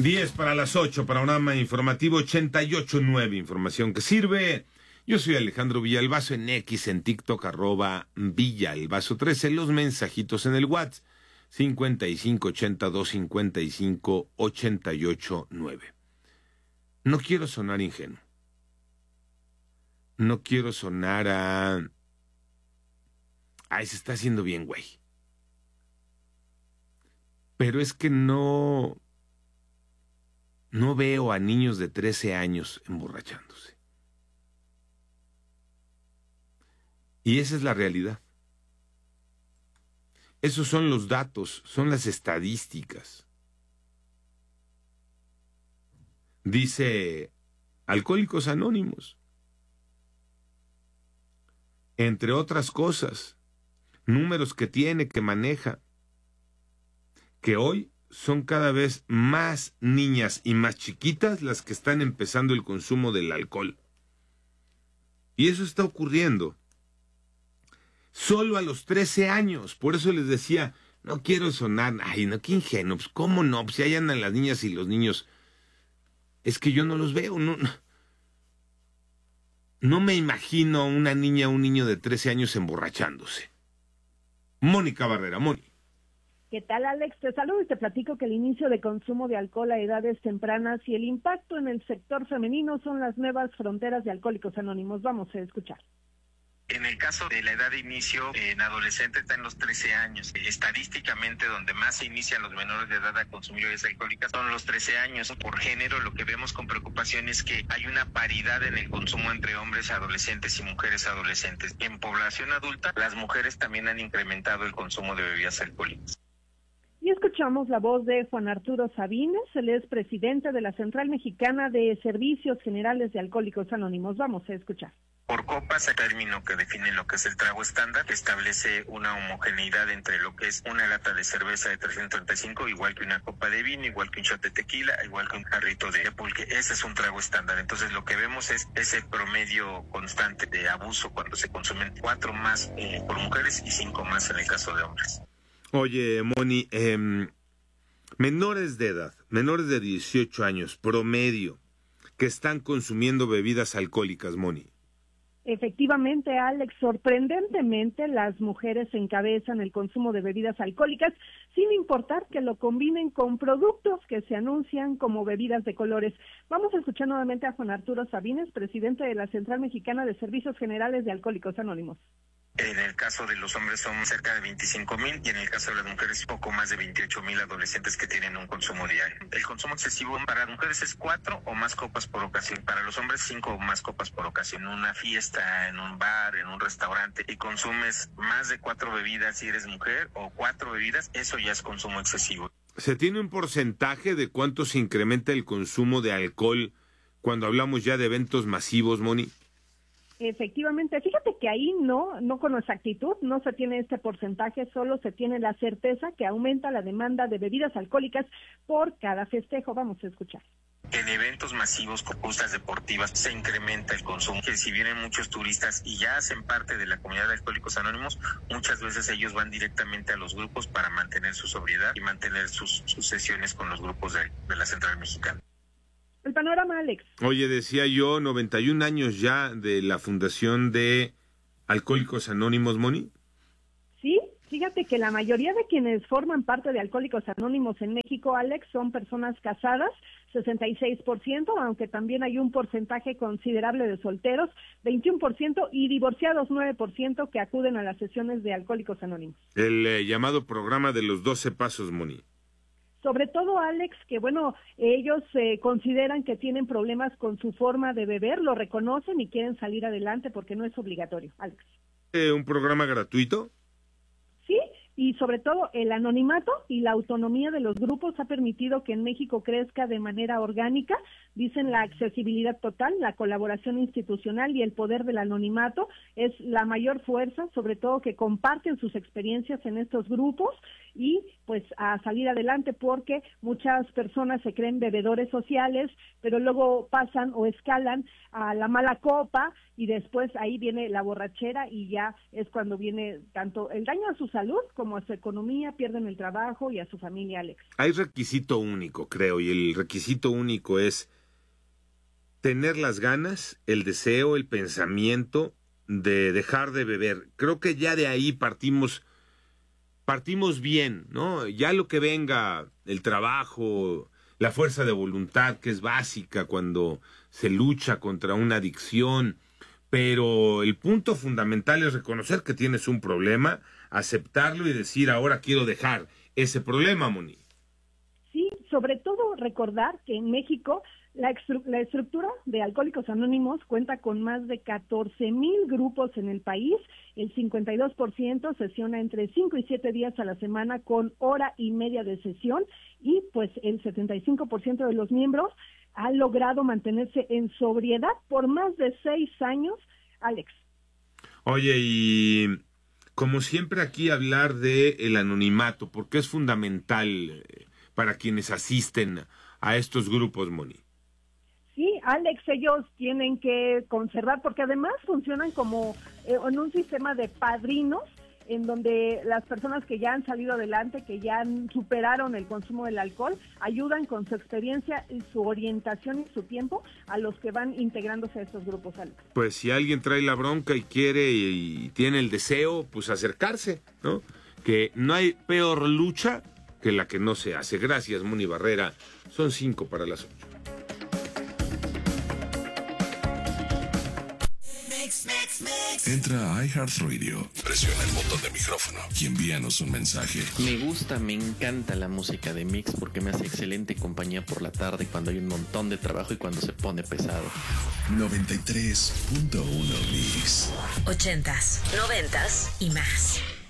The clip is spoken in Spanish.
10 para las 8, panorama informativo 88.9, información que sirve. Yo soy Alejandro Villalbazo en X, en TikTok, @Villalbazo13, los mensajitos en el WhatsApp, 5582558889. No quiero sonar ingenuo. No quiero sonar Ay, se está haciendo bien, güey. Pero es que no veo a niños de 13 años emborrachándose. Y esa es la realidad. Esos son los datos, son las estadísticas. Dice Alcohólicos Anónimos, entre otras cosas, números que tiene, que maneja, que hoy son cada vez más niñas y más chiquitas las que están empezando el consumo del alcohol. Y eso está ocurriendo solo a los 13 años. Por eso les decía, no quiero sonar, ay, no, qué ingenuo, pues cómo no, pues si ahí andan las niñas y los niños. Es que yo no los veo, no me imagino una niña o un niño de 13 años emborrachándose. Mónica Barrera, Moni. ¿Qué tal, Alex? Te saludo y te platico que el inicio de consumo de alcohol a edades tempranas y el impacto en el sector femenino son las nuevas fronteras de Alcohólicos Anónimos. Vamos a escuchar. En el caso de la edad de inicio, en adolescentes está en los 13 años. Estadísticamente, donde más se inician los menores de edad a consumir bebidas alcohólicas son los 13 años. Por género, lo que vemos con preocupación es que hay una paridad en el consumo entre hombres adolescentes y mujeres adolescentes. En población adulta, las mujeres también han incrementado el consumo de bebidas alcohólicas. Y escuchamos la voz de Juan Arturo Sabines, él es presidente de la Central Mexicana de Servicios Generales de Alcohólicos Anónimos. Vamos a escuchar. Por copas, el término que define lo que es el trago estándar, que establece una homogeneidad entre lo que es una lata de cerveza de 335, igual que una copa de vino, igual que un shot de tequila, igual que un jarrito de pulque. Ese es un trago estándar. Entonces lo que vemos es ese promedio constante de abuso cuando se consumen 4 más por mujeres y 5 más en el caso de hombres. Oye, Moni, menores de edad, menores de 18 años, promedio, que están consumiendo bebidas alcohólicas, Moni. Efectivamente, Alex, sorprendentemente las mujeres encabezan el consumo de bebidas alcohólicas, sin importar que lo combinen con productos que se anuncian como bebidas de colores. Vamos a escuchar nuevamente a Juan Arturo Sabines, presidente de la Central Mexicana de Servicios Generales de Alcohólicos Anónimos. En el caso de los hombres son cerca de 25,000 y en el caso de las mujeres poco más de 28,000 adolescentes que tienen un consumo diario. El consumo excesivo para las mujeres es 4 o más copas por ocasión, para los hombres 5 o más copas por ocasión. En una fiesta, en un bar, en un restaurante y consumes más de 4 bebidas si eres mujer o 4 bebidas, eso ya es consumo excesivo. ¿Se tiene un porcentaje de cuánto se incrementa el consumo de alcohol cuando hablamos ya de eventos masivos, Moni? Efectivamente, fíjate que ahí no con exactitud, no se tiene este porcentaje, solo se tiene la certeza que aumenta la demanda de bebidas alcohólicas por cada festejo. Vamos a escuchar. En eventos masivos con justas deportivas se incrementa el consumo, que si vienen muchos turistas y ya hacen parte de la comunidad de Alcohólicos Anónimos, muchas veces ellos van directamente a los grupos para mantener su sobriedad y mantener sus sesiones con los grupos de la Central Mexicana. El panorama, Alex. Oye, decía yo, 91 años ya de la fundación de Alcohólicos Anónimos, Moni. Sí, fíjate que la mayoría de quienes forman parte de Alcohólicos Anónimos en México, Alex, son personas casadas, 66%, aunque también hay un porcentaje considerable de solteros, 21%, y divorciados, 9%, que acuden a las sesiones de Alcohólicos Anónimos. El llamado programa de los 12 pasos, Moni. Sobre todo, Alex, que bueno, ellos consideran que tienen problemas con su forma de beber, lo reconocen y quieren salir adelante porque no es obligatorio, Alex. ¿Un programa gratuito? Sí, y sobre todo el anonimato y la autonomía de los grupos ha permitido que en México crezca de manera orgánica. Dicen la accesibilidad total, la colaboración institucional y el poder del anonimato es la mayor fuerza, sobre todo que comparten sus experiencias en estos grupos y pues a salir adelante, porque muchas personas se creen bebedores sociales, pero luego pasan o escalan a la mala copa y después ahí viene la borrachera y ya es cuando viene tanto el daño a su salud como a su economía, pierden el trabajo y a su familia, Alex. Hay requisito único, creo, y el requisito único es tener las ganas, el deseo, el pensamiento de dejar de beber. Creo que ya de ahí partimos bien, ¿no? Ya lo que venga, el trabajo, la fuerza de voluntad, que es básica cuando se lucha contra una adicción, pero el punto fundamental es reconocer que tienes un problema, aceptarlo y decir, ahora quiero dejar ese problema, Moni. Sí, sobre todo recordar que en México la estructura de Alcohólicos Anónimos cuenta con más de 14,000 grupos en el país. El 52% sesiona entre 5 y 7 días a la semana con hora y media de sesión, y pues el 75% de los miembros ha logrado mantenerse en sobriedad por más de 6 años, Alex. Oye, y como siempre aquí hablar de el anonimato, porque es fundamental para quienes asisten a estos grupos, Moni. Sí, Alex, ellos tienen que conservar, porque además funcionan como en un sistema de padrinos, en donde las personas que ya han salido adelante, que ya superaron el consumo del alcohol, ayudan con su experiencia, su orientación y su tiempo a los que van integrándose a estos grupos, Alex. Pues si alguien trae la bronca y quiere y tiene el deseo, pues acercarse, ¿no? Que no hay peor lucha que la que no se hace. Gracias, Moni Barrera. Son 5 para las 8. Entra a iHeartRadio, presiona el botón de micrófono y envíanos un mensaje. Me encanta la música de Mix porque me hace excelente compañía por la tarde cuando hay un montón de trabajo y cuando se pone pesado. 93.1 Mix. 80s, 90s y más.